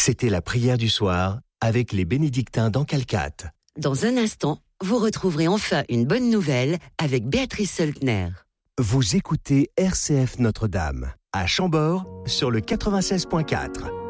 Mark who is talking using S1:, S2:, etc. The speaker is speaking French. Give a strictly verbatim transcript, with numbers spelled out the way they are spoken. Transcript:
S1: C'était la prière du soir avec les bénédictins d'Ancalcat.
S2: Dans un instant, vous retrouverez enfin une bonne nouvelle avec Béatrice Seltner.
S1: Vous écoutez R C F Notre-Dame à Chambord sur le quatre-vingt-seize point quatre.